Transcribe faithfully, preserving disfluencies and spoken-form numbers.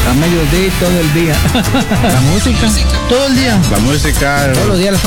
A mediodía y todo el día. La música, todo el día. La música. Todos los días.